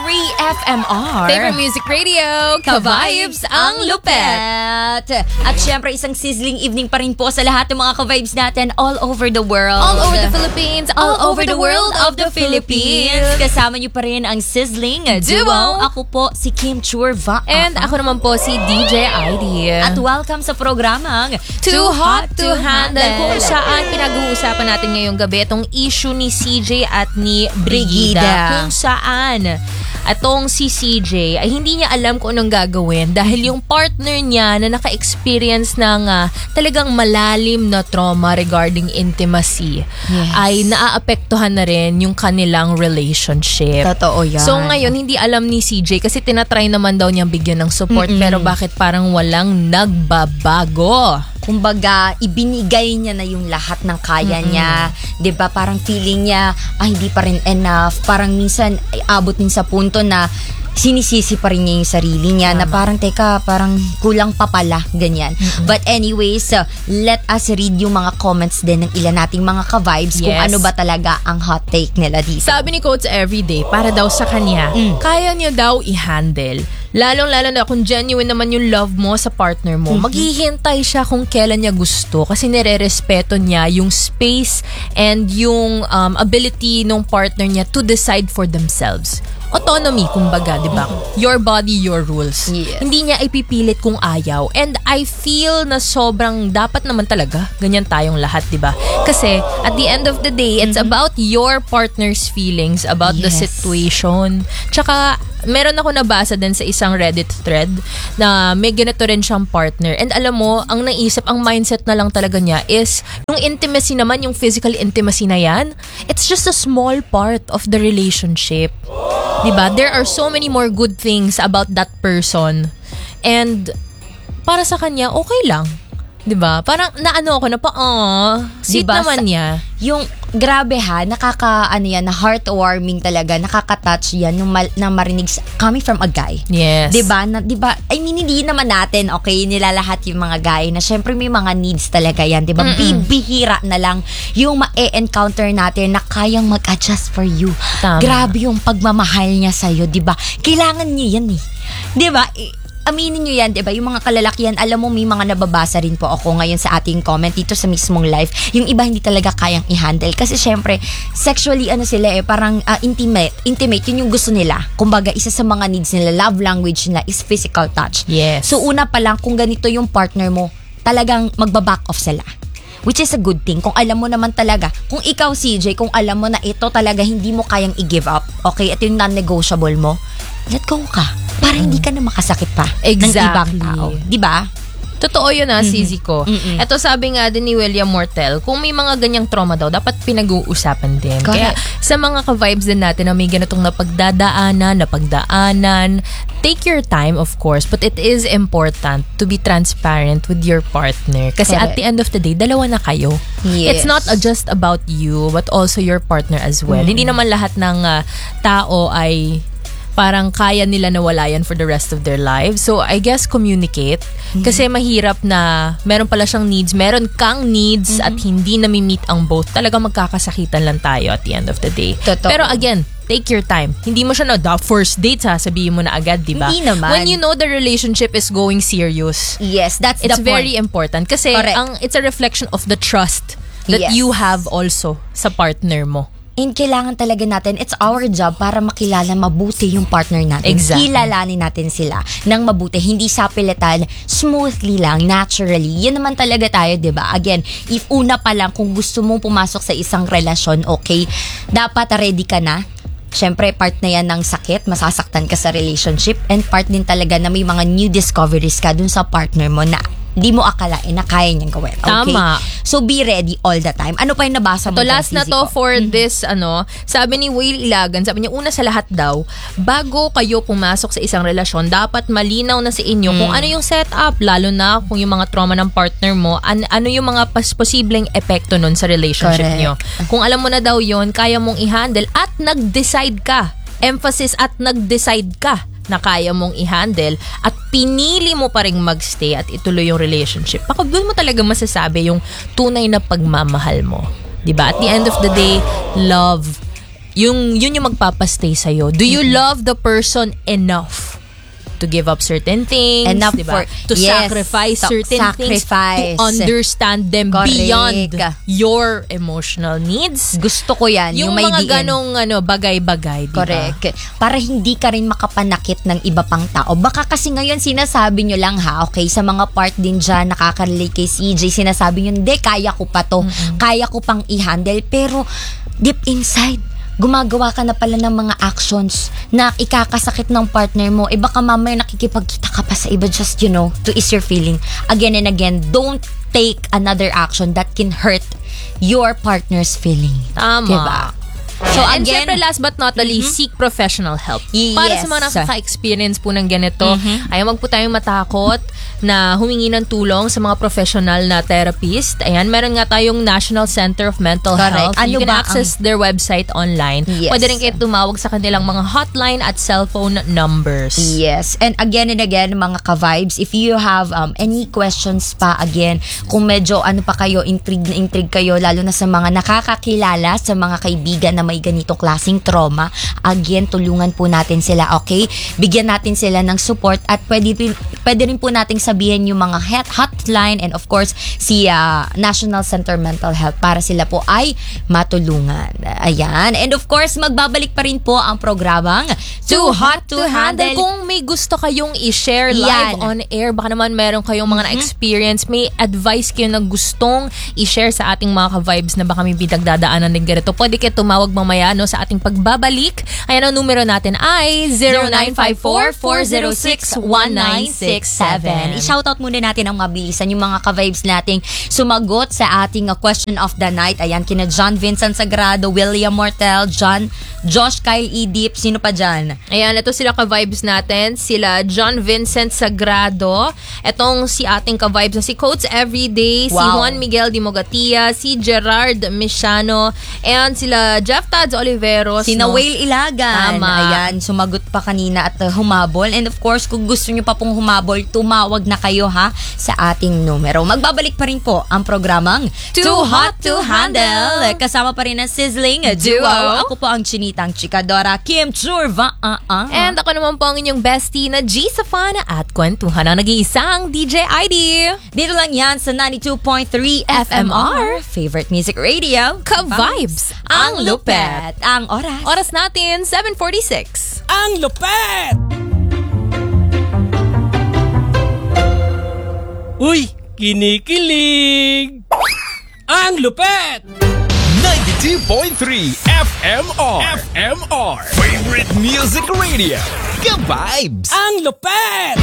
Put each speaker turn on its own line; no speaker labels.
FMR.
Favorite Music Radio, ka-vibes ang lupet.
At syempre, isang sizzling evening pa rin po sa lahat ng mga ka-vibes natin all over the world.
All over the Philippines, all over the world of the Philippines.
Kasama niyo pa rin ang sizzling duo. Ako po si Kim Churva.
And ako naman po si DJ ID.
At welcome sa programang
Too Hot to Handle, kung saan pinag-uusapan natin ngayong gabi itong issue ni CJ at ni Brigida. Kung saan atong si CJ ay hindi niya alam kung anong gagawin dahil yung partner niya na naka-experience ng talagang malalim na trauma regarding intimacy ay naaapektuhan na rin yung kanilang relationship.
Totoo yan.
So ngayon hindi alam ni CJ kasi tinatry naman daw niyang bigyan ng support pero bakit parang walang nagbabago?
Kumbaga, ibinigay niya na yung lahat ng kaya niya. 'Di ba? Parang feeling niya, hindi pa rin enough. Parang minsan, abot din sa punto na sinisisi pa rin niya yung sarili niya na parang, teka, parang kulang pa pala, ganyan. But anyways, let us read yung mga comments din ng ilan nating mga ka-vibes kung ano ba talaga ang hot take nila dito.
Sabi ni Coach Everyday, para daw sa kanya, kaya niya daw i-handle. Lalong-lalo na kung genuine naman yung love mo sa partner mo, maghihintay siya kung kailan niya gusto kasi nire-respeto niya yung space and yung ability ng partner niya to decide for themselves. Autonomy, kumbaga, di ba? Your body, your rules.
Yes.
Hindi niya ipipilit kung ayaw. And I feel na sobrang dapat naman talaga. Ganyan tayong lahat, di ba? Kasi at the end of the day, it's about your partner's feelings, about the situation. Tsaka, meron ako nabasa din sa isang Reddit thread na may ganito rin siyang partner. And alam mo, ang naisip, ang mindset na lang talaga niya is, yung intimacy naman, yung physical intimacy na yan, it's just a small part of the relationship. Diba? There are so many more good things about that person. And para sa kanya, okay lang. Diba? Parang naano ako na sweet diba? Naman niya.
Yung grabe na heartwarming talaga, nakaka-touch yan na marinig coming from a guy.
Yes.
Diba? I mean, hindi naman natin, nilalahat yung mga guy na syempre may mga needs talaga yan, diba? Bibihira na lang yung ma-encounter natin na kayang mag-adjust for you.
Tama.
Grabe yung pagmamahal niya sa'yo, diba? Kailangan niya yan diba? Aminin nyo yan, diba? Yung mga kalalakihan, alam mo, may mga nababasa rin po ako ngayon sa ating comment dito sa mismong live. Yung iba hindi talaga kayang i-handle. Kasi syempre, sexually, sila parang intimate, yun yung gusto nila. Kumbaga, isa sa mga needs nila, love language nila is physical touch.
Yes.
So, una pa lang, kung ganito yung partner mo, talagang magbaback off sila. Which is a good thing. Kung alam mo naman talaga, kung ikaw, CJ, kung alam mo na ito talaga hindi mo kayang i-give up, okay, ito yung non-negotiable mo, let go ka. Para hindi ka na makasakit pa ng ibang tao. Diba?
Totoo yun CZ ko. Ito sabi nga din ni William Mortel, kung may mga ganyang trauma daw, dapat pinag-uusapan din.
Correct.
Kaya sa mga ka-vibes din natin na may ganitong napagdaanan, take your time of course, but it is important to be transparent with your partner. Kasi at the end of the day, dalawa na kayo.
Yes.
It's not just about you, but also your partner as well. Hindi naman lahat ng tao ay parang kaya nila nawalayan for the rest of their lives. So, I guess communicate. Kasi mahirap na meron pala siyang needs, meron kang needs at hindi nami-meet ang both. Talagang magkakasakitan lang tayo at the end of the day.
Totoo.
Pero again, take your time. Hindi mo siya the first date sabihin mo na agad, di ba?
Hindi naman.
When you know the relationship is going serious.
Yes, that's the point.
It's very important. Kasi it's a reflection of the trust that you have also sa partner mo.
And kailangan talaga natin, it's our job para makilala mabuti yung partner natin.
Exactly.
Kilalanin natin sila ng mabuti. Hindi sa pilitan, smoothly lang, naturally. Yan naman talaga tayo, diba? Again, if una pa lang, kung gusto mong pumasok sa isang relasyon, okay, dapat ready ka na. Siyempre, part na yan ng sakit, masasaktan ka sa relationship, and part din talaga na may mga new discoveries ka dun sa partner mo na di mo akalain na kaya niyang gawin. Okay?
Tama.
So, be ready all the time. Ano pa yung nabasa mo?
So, last na to for this, sabi ni Will Ilagan, sabi niya, una sa lahat daw, bago kayo pumasok sa isang relasyon, dapat malinaw na sa inyo kung ano yung setup, lalo na kung yung mga trauma ng partner mo, ano yung mga posibleng epekto nun sa relationship niyo. Kung alam mo na daw yon, kaya mong i-handle at nag-decide ka. Emphasis at nag-decide ka na kaya mong i-handle at pinili mo pa rin magstay at ituloy yung relationship. Baka doon mo talaga masasabi yung tunay na pagmamahal mo. Diba? At the end of the day, love yun yung magpapastay sa'yo. Do you love the person enough to give up certain things,
Enough
diba?
for-
To
yes,
sacrifice
to
certain things,
sacrifice.
to understand them
Correct.
beyond your emotional needs.
Gusto ko yan.
Yung
may
mga
diin.
ganong bagay-bagay, diba?
Correct. Para hindi ka rin makapanakit ng iba pang tao. Baka kasi ngayon sinasabi nyo lang ha, okay, sa mga part din dyan, nakaka-relate kay CJ, sinasabi nyo, hindi, kaya ko pa to. Kaya ko pang i-handle. Pero deep inside, gumagawa ka na pala ng mga actions na ikakasakit ng partner mo. Baka mamaya nakikipagkita ka pa sa iba just, to ease your feeling. Again and again, don't take another action that can hurt your partner's feeling.
Tama.
Diba? So
And
again,
syempre, last but not the least, seek professional help.
Yes.
Para sa mga nakaka-experience po ng ganito, ayaw wag po tayong matakot na humingi ng tulong sa mga professional na therapist. Ayan, meron nga tayong National Center of Mental
Correct.
Health. You
Ano
can
ba
access their website online.
Yes.
Pwede rin kayo tumawag sa kanilang mga hotline at cellphone numbers.
yes. And again, mga ka-vibes, if you have any questions pa, again, kung medyo pa kayo, intrigue kayo, lalo na sa mga nakakakilala, sa mga kaibigan na may ganitong klaseng trauma, again, tulungan po natin sila, okay? Bigyan natin sila ng support at pwede rin po nating sabihin yung mga hotline and of course, si National Center Mental Health para sila po ay matulungan. Ayan. And of course, magbabalik pa rin po ang programang Too Hot to Handle.
Kung may gusto kayong i-share live
Yan.
on air, baka naman meron kayong mga na-experience, may advice kayo na gustong i-share sa ating mga ka-vibes na baka may pinagdadaanan din ganito, pwede kayo tumawag mamaya sa ating pagbabalik. Ayan, ang numero natin ay 0954-406-1967.
I-shoutout muna natin ang mabilisan yung mga ka-vibes nating sumagot sa ating question of the night. Ayan, kina John Vincent Sagrado, William Mortel, Josh Kyle Edip, sino pa dyan?
Ayan, ito sila ka-vibes natin. Sila John Vincent Sagrado. Itong si ating ka-vibes na si Coach Everyday, si
Wow.
Juan Miguel Dimogatia, si Gerard Mishano, and sila Jeff Tads Oliveros.
Si Nawel Ilagan.
Tama.
Ayan, sumagot pa kanina at humabol. And of course, kung gusto nyo pa pong humabol, tumawag na kayo ha sa ating numero. Magbabalik pa rin po ang programang Too Hot to Handle. Kasama pa rin ang sizzling duo. Ako po ang chinitang chikadora, Kim Churva.
And ako naman po ang inyong bestie na G Safana at kwentuhan ang nag-iisang DJ ID.
Dito lang yan sa 92.3 FMR, favorite music radio.
Ka-vibes,
Ang lupet. Ang oras.
Oras natin, 7:46.
Ang lupet! Uy, kinikilig! Ang lupet!
92.3 FMR. Favorite Music Radio. Ka-vibes!
Ang lupet!